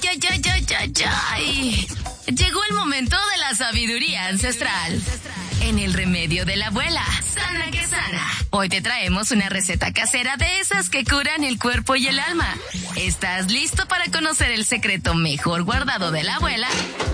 ay, ay, ay, ay, ay. Llegó el momento de la sabiduría ancestral. En el remedio de la abuela, sana que sana. Hoy te traemos una receta casera de esas que curan el cuerpo y el alma. ¿Estás listo para conocer el secreto mejor guardado de la abuela?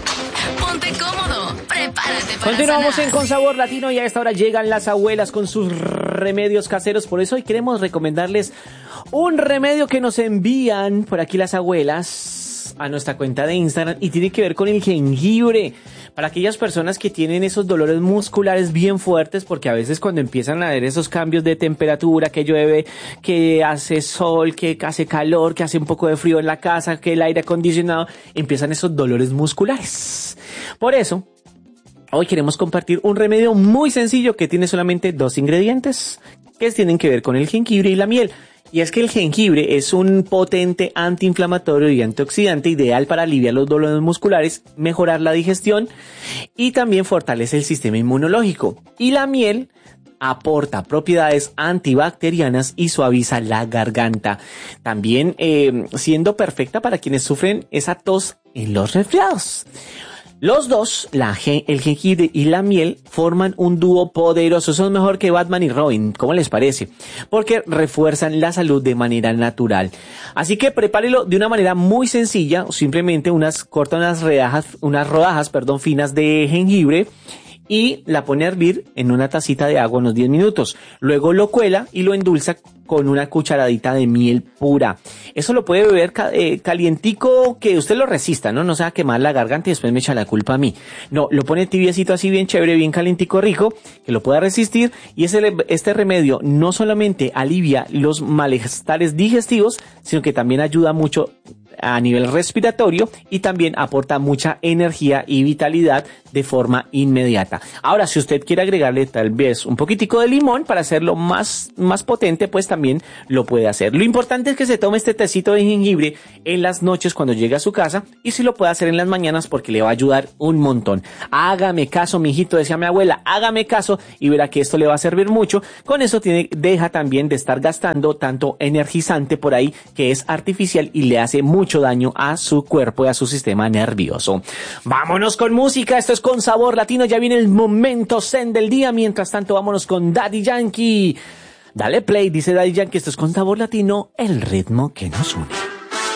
Ponte cómodo, prepárate para Continuamos sanar. en Con Sabor Latino y a esta hora llegan las abuelas con sus remedios caseros. Por eso hoy queremos recomendarles un remedio que nos envían por aquí las abuelas a nuestra cuenta de Instagram y tiene que ver con el jengibre. Para aquellas personas que tienen esos dolores musculares bien fuertes, porque a veces cuando empiezan a haber esos cambios de temperatura, que llueve, que hace sol, que hace calor, que hace un poco de frío en la casa, que el aire acondicionado, empiezan esos dolores musculares. Por eso, hoy queremos compartir un remedio muy sencillo que tiene solamente 2 ingredientes que tienen que ver con el jengibre y la miel. Y es que el jengibre es un potente antiinflamatorio y antioxidante ideal para aliviar los dolores musculares, mejorar la digestión y también fortalece el sistema inmunológico. Y la miel aporta propiedades antibacterianas y suaviza la garganta, también siendo perfecta para quienes sufren esa tos en los resfriados. Los dos, el jengibre y la miel, forman un dúo poderoso. Son mejor que Batman y Robin. ¿Cómo les parece? Porque refuerzan la salud de manera natural. Así que prepárelo de una manera muy sencilla. Simplemente corta unas rodajas finas de jengibre y la pone a hervir en una tacita de agua unos 10 minutos. Luego lo cuela y lo endulza con una cucharadita de miel pura. Eso lo puede beber calientico, que usted lo resista, ¿no? No se va a quemar la garganta y después me echa la culpa a mí. No, lo pone tibiecito así bien chévere, bien calientico, rico, que lo pueda resistir. Y este remedio no solamente alivia los malestares digestivos, sino que también ayuda mucho a nivel respiratorio y también aporta mucha energía y vitalidad de forma inmediata. Ahora, si usted quiere agregarle tal vez un poquitico de limón para hacerlo más potente, pues también lo puede hacer. Lo importante es que se tome este tecito de jengibre en las noches cuando llegue a su casa y si lo puede hacer en las mañanas porque le va a ayudar un montón. Hágame caso, mijito, decía mi abuela, hágame caso y verá que esto le va a servir mucho. Con eso deja también de estar gastando tanto energizante por ahí que es artificial y le hace mucho daño a su cuerpo y a su sistema nervioso. Vámonos con música, esto es Con Sabor Latino, ya viene el momento zen del día. Mientras tanto, vámonos con Daddy Yankee. Dale play, dice Daddy Yankee, esto es Con Sabor Latino, el ritmo que nos une.